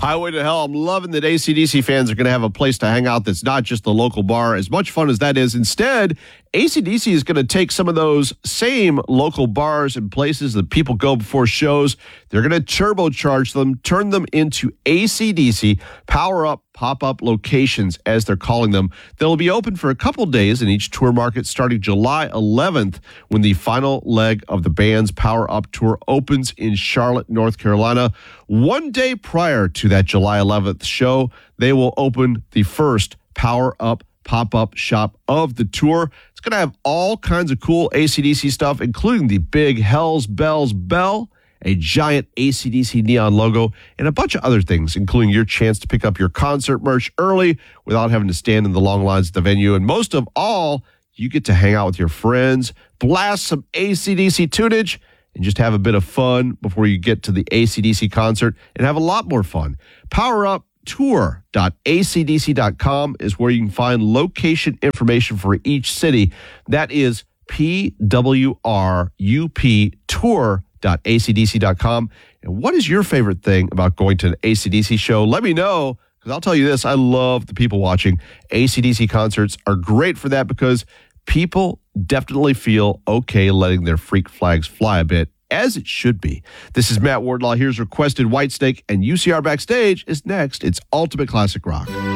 Highway to Hell. I'm loving that AC/DC fans are going to have a place to hang out that's not just the local bar. As much fun as that is, instead, AC/DC is going to take some of those same local bars and places that people go before shows. They're going to turbocharge them, turn them into AC/DC power-up pop-up locations, as they're calling them. They'll be open for a couple days in each tour market starting July 11th when the final leg of the band's Power Up Tour opens in Charlotte, North Carolina. One day prior to that July 11th show, they will open the first Power Up pop-up shop of the tour. It's going to have all kinds of cool AC/DC stuff, including the big Hells Bells bell, a giant AC/DC neon logo, and a bunch of other things, including your chance to pick up your concert merch early without having to stand in the long lines at the venue. And most of all, you get to hang out with your friends, blast some AC/DC tunage, and just have a bit of fun before you get to the AC/DC concert and have a lot more fun. PowerUpTour.acdc.com is where you can find location information for each city. That is PWRUP Tour.acdc.com. And what is your favorite thing about going to an AC/DC show? Let me know, because I'll tell you this, I love the people watching. AC/DC concerts are great for that because people definitely feel okay letting their freak flags fly a bit, as it should be. This is Matt Wardlaw. Here's Requested Whitesnake, and UCR Backstage is next. It's Ultimate Classic Rock.